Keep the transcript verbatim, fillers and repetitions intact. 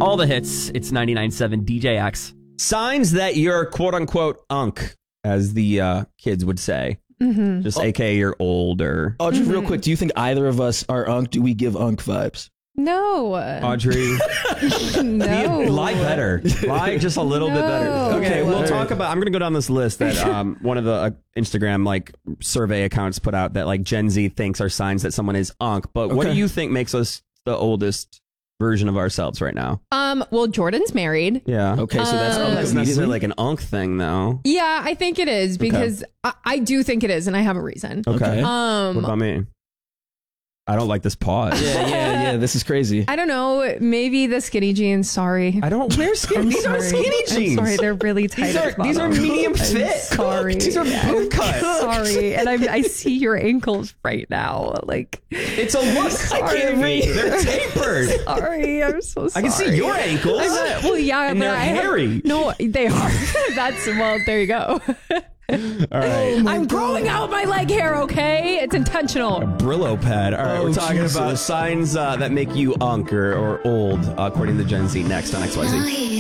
All the hits. It's ninety-nine point seven D J X. Signs that you're quote unquote unk, as the uh, kids would say. Mm-hmm. Just oh. A K A you're old or... Audrey, mm-hmm. real quick, do you think either of us are unk? Do we give unk vibes? No. Audrey. No. Lie better. Lie just a little no. bit better. Okay, we'll Right. talk about... I'm going to go down this list that um, one of the uh, Instagram like survey accounts put out that like Gen Z thinks are signs that someone is unk. But what Okay. do you think makes us the oldest version of ourselves right now? Um. Well, Jordan's married. Yeah. Okay, so that's, Um, unk That's immediately? necessarily like an unk thing, though. Yeah, I think it is because I, I do think it is, and I have a reason. Okay. Um. What about me? I don't like this pause. Yeah, yeah, yeah. This is crazy. I don't know. Maybe the skinny jeans. Sorry. I don't wear skinny. I'm These sorry. are skinny jeans. I'm sorry, they're really tight. These are at the these are bottom. medium I'm fit. Sorry. These are boot cut. Sorry, and I I see your ankles right now. Like It's a look. Sorry. I can't read. They're tapered. sorry, I'm so I sorry. can see your ankles. I'm not- well, yeah, And but they're I have- hairy. no, they are. That's well. There you go. All right. I'm growing out my leg hair. Okay, it's intentional. Brillo pad. All right, Oh, we're talking Jesus. about signs uh, that make you unk or, or old, uh, according to Gen Z. Next on X Y Z.